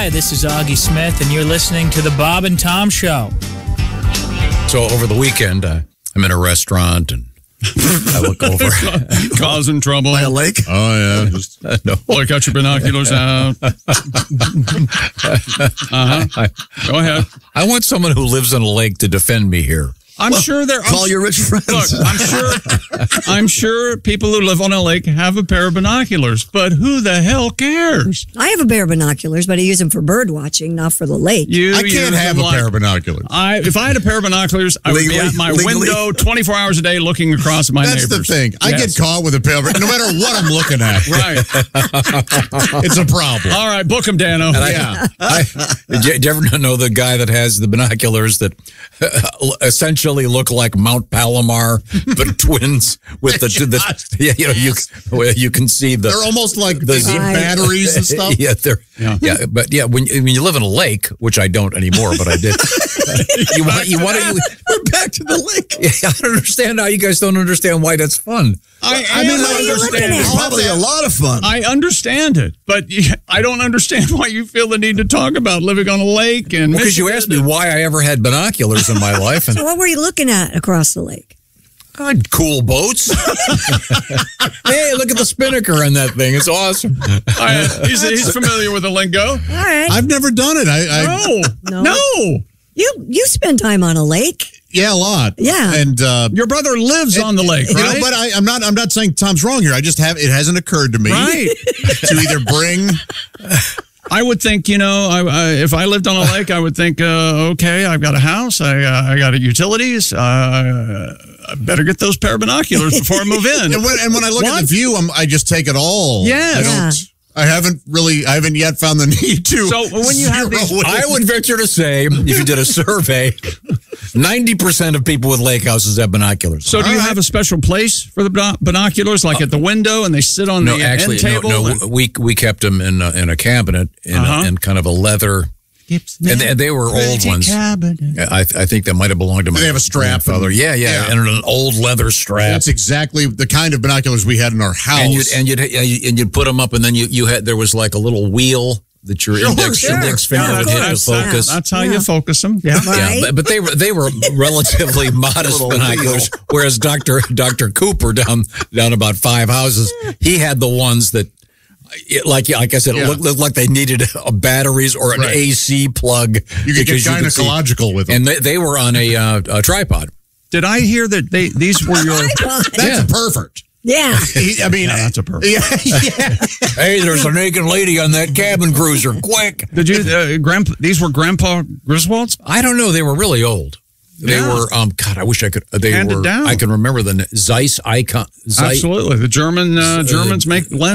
Hi, this is Augie Smith, and you're listening to The Bob and Tom Show. So over the weekend, I'm in a restaurant and I look over. Causing trouble. By a lake? Oh, yeah. Just No. look out your binoculars out. Go ahead. I want someone who lives on a lake to defend me here. I'm sure there. Call your rich friends. Look, I'm sure people who live on a lake have a pair of binoculars, but who the hell cares? I have a pair of binoculars, but I use them for bird watching, not for the lake. I can't have a pair of binoculars. If I had a pair of binoculars, I would be at my window 24 hours a day looking across at my neighbors. That's the thing. I get caught with a pair of, no matter what I'm looking at. Right. It's a problem. All right, book them, Dano. Did you ever know the guy that has the binoculars that essentially look like Mount Palomar, but twins with the you can see the. They're almost like the batteries and stuff. But when you live in a lake, which I don't anymore, but I did. We're back to the lake. I don't understand how you guys don't understand why that's fun. I understand. It's probably a lot of fun. I understand it, but I don't understand why you feel the need to talk about living on a lake. And because you asked me why I ever had binoculars in my life, and So what were you looking at across the lake? God, cool boats. Hey, look at the spinnaker on that thing. It's awesome. He's familiar with the lingo. All right. I've never done it. No. You spend time on a lake. Yeah, a lot. Yeah. And Your brother lives on the lake, right? But I'm not saying Tom's wrong here. It hasn't occurred to me to either bring. I would think, if I lived on a lake, I would think, okay, I've got a house, I got utilities, I better get those pair of binoculars before I move in. And when I look at the view, I just take it all. Yes. I haven't yet found the need to. So when you have these, I would venture to say, if you did a survey, 90% of people with lake houses have binoculars. So do you have a special place for the binoculars, like at the window, and they sit on the end table? No, we kept them in a cabinet in kind of a leather. And they were old ones. I think that might have belonged to my. They have a strap. Yeah, and an old leather strap. That's exactly the kind of binoculars we had in our house. And you'd put them up, and then you had there was like a little wheel that your index finger would hit to focus. That's how you focus them. Yeah, but they were relatively modest binoculars. Whereas Dr. Cooper down about 5 houses, he had the ones that. Like I said, it looked like they needed batteries or an AC plug. You could get gynecological with them. And they were on a tripod. Did I hear that these were your... That's perfect. Yeah. That's a perfect. Yeah. Hey, there's a naked lady on that cabin cruiser. Quick. Did you, these were Grandpa Griswold's? I don't know. They were really old. They were, God, I wish I could. They handed were. Down. I can remember the Zeiss icon. Absolutely. The Germans make lenses.